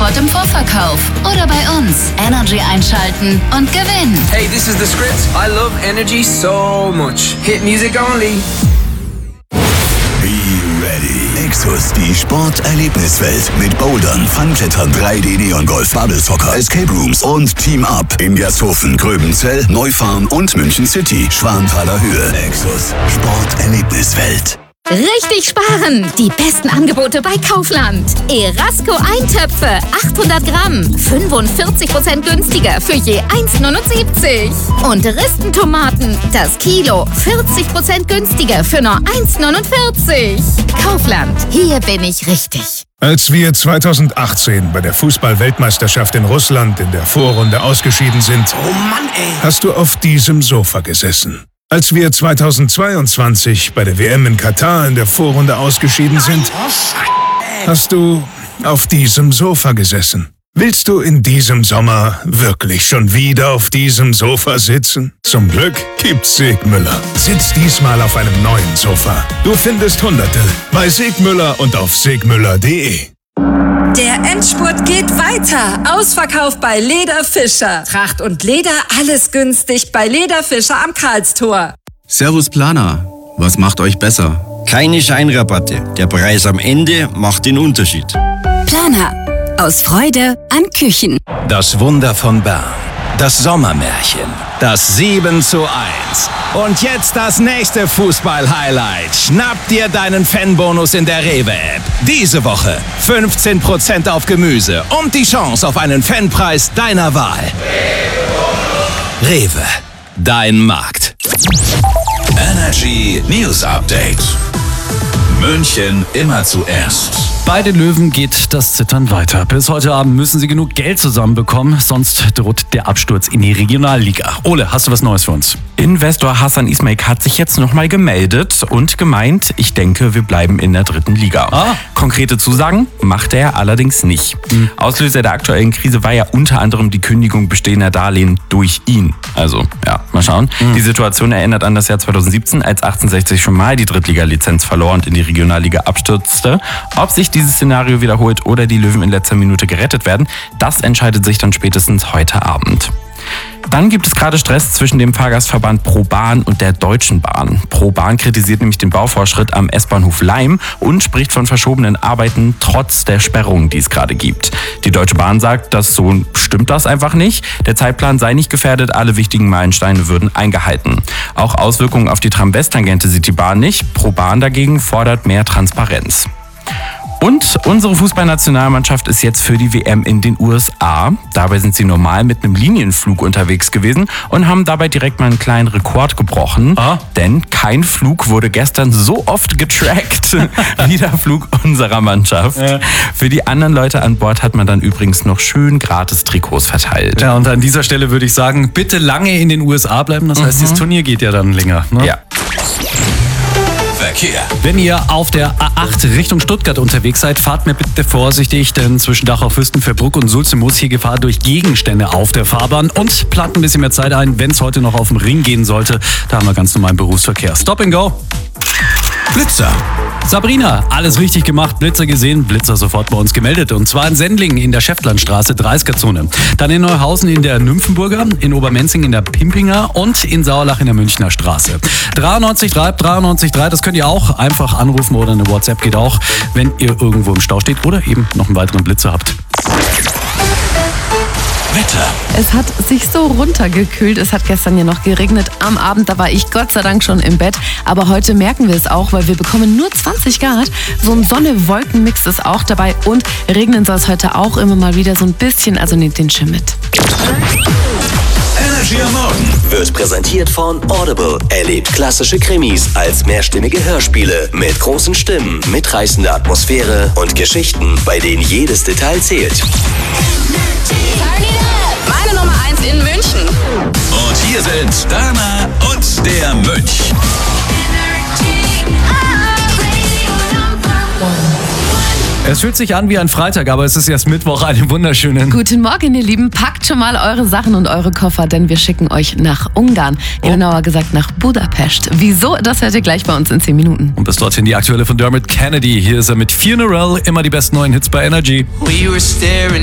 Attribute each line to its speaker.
Speaker 1: sofort im Vorverkauf. Oder bei uns. Energy einschalten und gewinnen.
Speaker 2: Hey, this is The Script. I love Energy so much. Hit music only.
Speaker 3: Be ready. Nexus, die Sporterlebniswelt mit Bouldern, Funklettern, 3D-Neon-Golf, Bubble Soccer, Escape Rooms und Team Up in Gersthofen, Gröbenzell, Neufahren und München City, Schwanthaler Höhe. Nexus, Sporterlebniswelt.
Speaker 4: Richtig sparen! Die besten Angebote bei Kaufland. Erasco Eintöpfe, 800 Gramm, 45% günstiger für je 1,79. Und Ristentomaten, das Kilo, 40% günstiger für nur 1,49. Kaufland, hier bin ich richtig.
Speaker 5: Als wir 2018 bei der Fußball-Weltmeisterschaft in Russland in der Vorrunde ausgeschieden sind,
Speaker 2: Oh Mann, ey.
Speaker 5: hast du auf diesem Sofa gesessen. Als wir 2022 bei der WM in Katar in der Vorrunde ausgeschieden sind, hast du auf diesem Sofa gesessen. Willst du in diesem Sommer wirklich schon wieder auf diesem Sofa sitzen? Zum Glück gibt's Segmüller. Sitz diesmal auf einem neuen Sofa. Du findest Hunderte bei Segmüller und auf segmüller.de.
Speaker 6: Der Endspurt geht weiter. Ausverkauf bei Leder Fischer. Tracht und Leder, alles günstig bei Leder Fischer am Karlstor.
Speaker 7: Servus Planer, was macht euch besser?
Speaker 8: Keine Scheinrabatte. Der Preis am Ende macht den Unterschied.
Speaker 4: Planer, aus Freude an Küchen.
Speaker 9: Das Wunder von Bern. Das Sommermärchen. Das 7:1. Und jetzt das nächste Fußball-Highlight. Schnapp dir deinen Fanbonus in der Rewe-App. Diese Woche 15% auf Gemüse und die Chance auf einen Fanpreis deiner Wahl. Rewe. Dein Markt.
Speaker 3: Energy News Update. München immer zuerst.
Speaker 10: Bei den Löwen geht das Zittern weiter. Bis heute Abend müssen sie genug Geld zusammenbekommen, sonst droht der Absturz in die Regionalliga. Ole, hast du was Neues für uns?
Speaker 11: Investor Hassan Ismail hat sich jetzt nochmal gemeldet und gemeint, ich denke, wir bleiben in der 3. Liga. Konkrete Zusagen machte er allerdings nicht. Auslöser der aktuellen Krise war ja unter anderem die Kündigung bestehender Darlehen durch ihn. Also, ja, mal schauen. Die Situation erinnert an das Jahr 2017, als 1860 schon mal die Drittliga-Lizenz verlor und in die Regionalliga abstürzte. Ob sich dieses Szenario wiederholt oder die Löwen in letzter Minute gerettet werden, das entscheidet sich dann spätestens heute Abend. Dann gibt es gerade Stress zwischen dem Fahrgastverband ProBahn und der Deutschen Bahn. ProBahn kritisiert nämlich den Baufortschritt am S-Bahnhof Laim und spricht von verschobenen Arbeiten trotz der Sperrungen, die es gerade gibt. Die Deutsche Bahn sagt, dass so stimmt das einfach nicht. Der Zeitplan sei nicht gefährdet, alle wichtigen Meilensteine würden eingehalten. Auch Auswirkungen auf die Tram-West-Tangente sieht die Bahn nicht. ProBahn dagegen fordert mehr Transparenz. Und unsere Fußballnationalmannschaft ist jetzt für die WM in den USA. Dabei sind sie normal mit einem Linienflug unterwegs gewesen und haben dabei direkt mal einen kleinen Rekord gebrochen. Denn kein Flug wurde gestern so oft getrackt wie der Flug unserer Mannschaft. Ja. Für die anderen Leute an Bord hat man dann übrigens noch schön gratis Trikots verteilt.
Speaker 10: Ja, und an dieser Stelle würde ich sagen, bitte lange in den USA bleiben. Das heißt, das Turnier geht ja dann länger. Ne?
Speaker 11: Ja.
Speaker 3: Verkehr.
Speaker 10: Wenn ihr auf der A8 Richtung Stuttgart unterwegs seid, fahrt mir bitte vorsichtig, denn zwischen Dachau-Fürstenfeldbruck und Sulze ist hier Gefahr durch Gegenstände auf der Fahrbahn und plant ein bisschen mehr Zeit ein, wenn es heute noch auf dem Ring gehen sollte. Da haben wir ganz normalen Berufsverkehr. Stop and go.
Speaker 3: Blitzer.
Speaker 10: Sabrina, alles richtig gemacht, Blitzer gesehen, Blitzer sofort bei uns gemeldet. Und zwar in Sendling in der Schäftlandstraße, 30er-Zone. Dann in Neuhausen in der Nymphenburger, in Obermenzing in der Pimpinger und in Sauerlach in der Münchner Straße. 93.3, das könnt ihr auch einfach anrufen oder eine WhatsApp geht auch, wenn ihr irgendwo im Stau steht oder eben noch einen weiteren Blitzer habt.
Speaker 3: Wetter.
Speaker 12: Es hat sich so runtergekühlt. Es hat gestern ja noch geregnet. Am Abend, da war ich Gott sei Dank schon im Bett. Aber heute merken wir es auch, weil wir bekommen nur 20 Grad. So ein Sonne-Wolken-Mix ist auch dabei. Und regnen soll es heute auch immer mal wieder so ein bisschen. Also nehmt den Schirm mit.
Speaker 3: Energy am Morgen
Speaker 13: wird präsentiert von Audible. Erlebt klassische Krimis als mehrstimmige Hörspiele mit großen Stimmen, mitreißender Atmosphäre und Geschichten, bei denen jedes Detail zählt.
Speaker 6: Meine Nummer 1 in München.
Speaker 3: Und hier sind Dana und der Mönch.
Speaker 10: Es fühlt sich an wie ein Freitag, aber es ist erst Mittwoch, einen wunderschönen.
Speaker 12: Guten Morgen, ihr Lieben. Packt schon mal eure Sachen und eure Koffer, denn wir schicken euch nach Ungarn. Genauer gesagt nach Budapest. Wieso? Das hört ihr gleich bei uns in 10 Minuten.
Speaker 10: Und bis dorthin die aktuelle von Dermot Kennedy. Hier ist er mit Funeral. Immer die besten neuen Hits bei Energy.
Speaker 2: We were staring